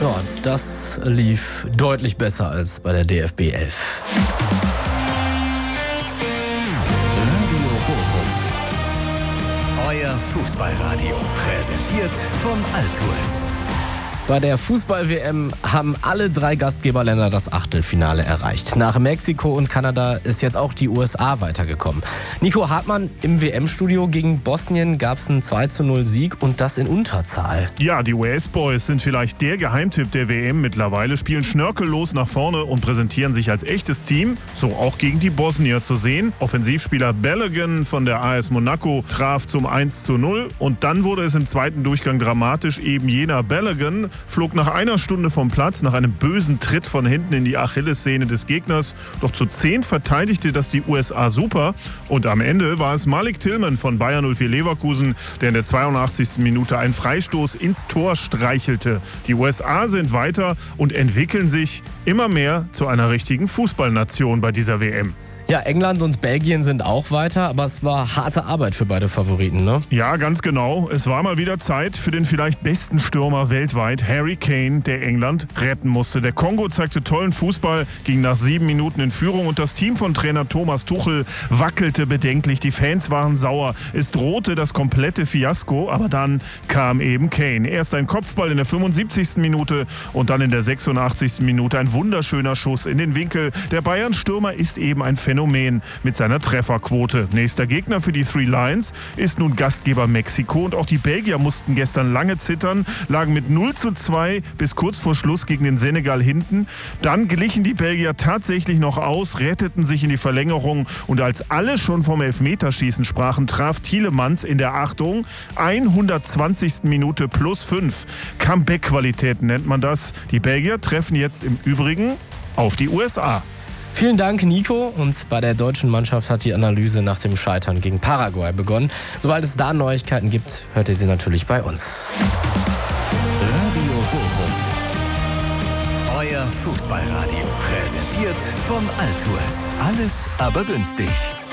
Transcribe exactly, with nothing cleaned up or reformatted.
Ja, das lief deutlich besser als bei der D F B elf. Radio Bochum. Euer Fußballradio. Präsentiert von Altours. Bei der Fußball-W M haben alle drei Gastgeberländer das Achtelfinale erreicht. Nach Mexiko und Kanada ist jetzt auch die U S A weitergekommen. Nico Hartmann im W M-Studio gegen Bosnien gab es einen zwei zu null Sieg und das in Unterzahl. Ja, die U S-Boys sind vielleicht der Geheimtipp der W M mittlerweile, spielen schnörkellos nach vorne und präsentieren sich als echtes Team. So auch gegen die Bosnier zu sehen. Offensivspieler Balogun von der A S Monaco traf zum eins zu null und dann wurde es im zweiten Durchgang dramatisch. Eben jener Balogun flog nach einer Stunde vom Platz, nach einem bösen Tritt von hinten in die Achillessehne des Gegners. Doch zu zehn verteidigte das die U S A super. Und am Ende war es Malik Tillman von Bayer null vier Leverkusen, der in der zweiundachtzigsten Minute einen Freistoß ins Tor streichelte. Die U S A sind weiter und entwickeln sich immer mehr zu einer richtigen Fußballnation bei dieser W M. Ja, England und Belgien sind auch weiter, aber es war harte Arbeit für beide Favoriten, ne? Ja, ganz genau. Es war mal wieder Zeit für den vielleicht besten Stürmer weltweit, Harry Kane, der England retten musste. Der Kongo zeigte tollen Fußball, ging nach sieben Minuten in Führung und das Team von Trainer Thomas Tuchel wackelte bedenklich. Die Fans waren sauer. Es drohte das komplette Fiasko, aber dann kam eben Kane. Erst ein Kopfball in der fünfundsiebzigsten Minute und dann in der sechsundachtzigsten Minute ein wunderschöner Schuss in den Winkel. Der Bayern-Stürmer ist eben ein Phänomen. Phänomen mit seiner Trefferquote. Nächster Gegner für die Three Lions ist nun Gastgeber Mexiko und auch die Belgier mussten gestern lange zittern, lagen mit null zu zwei bis kurz vor Schluss gegen den Senegal hinten. Dann glichen die Belgier tatsächlich noch aus, retteten sich in die Verlängerung und als alle schon vom Elfmeterschießen sprachen, traf Tielemans in der Achtung hundertzwanzigsten Minute plus fünf. Comeback-Qualität nennt man das. Die Belgier treffen jetzt im Übrigen auf die U S A. Vielen Dank, Nico. Und bei der deutschen Mannschaft hat die Analyse nach dem Scheitern gegen Paraguay begonnen. Sobald es da Neuigkeiten gibt, hört ihr sie natürlich bei uns. Radio Bochum. Euer Fußballradio. Präsentiert von Altours. Alles aber günstig.